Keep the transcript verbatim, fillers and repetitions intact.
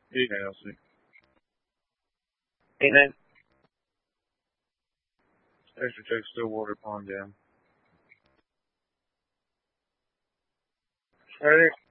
Hey, Nancy. Hey, man. Thanks for taking Stillwater Pond down. Further